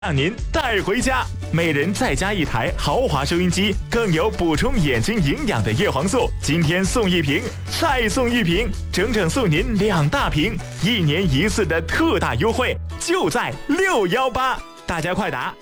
让您带回家，每人再加一台豪华收音机，更有补充眼睛营养的叶黄素。今天送一瓶，再送一瓶，整整送您2大瓶，1年1次的特大优惠，就在618。大家快打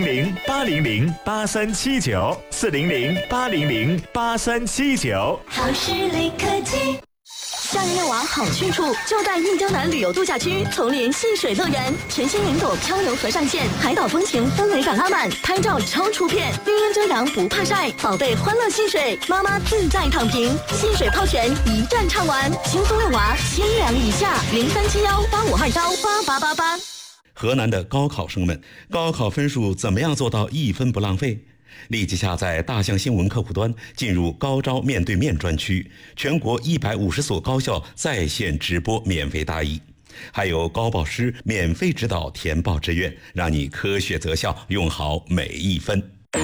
400-800-8379，400-800-8379。 好视力科技。夏日玩好去处，就在印江南旅游度假区丛林戏水乐园，全新云朵漂流河上线，海岛风情氛围感拉满，拍照超出片，绿荫遮阳不怕晒，宝贝欢乐戏水，妈妈自在躺平，戏水泡泉一站唱完，轻松遛娃，1000两以下，037185218888。 河南的高考生们，高考分数怎么样做到1分不浪费？立即下载大象新闻客户端，进入高招面对面专区，全国150所高校在线直播免费答疑，还有高报师免费指导填报志愿，让你科学择校，用好每一分。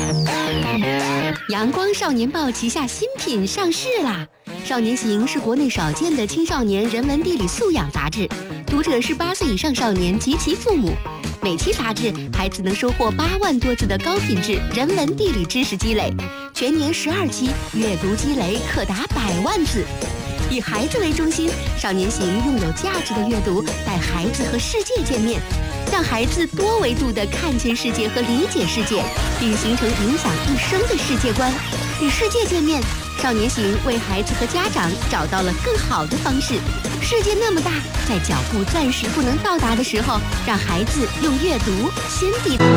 阳光少年报旗下新品上市啦！少年行是国内少见的青少年人文地理素养杂志，读者是8岁以上少年及其父母。每期杂志，孩子能收获8万多字的高品质人文地理知识积累，全年12期，阅读积累可达100万字。以孩子为中心，少年行用有价值的阅读带孩子和世界见面，让孩子多维度地看见世界和理解世界，并形成影响一生的世界观。与世界见面，少年行为孩子和家长找到了更好的方式。世界那么大，在脚步暂时不能到达的时候，让孩子用阅读先抵达。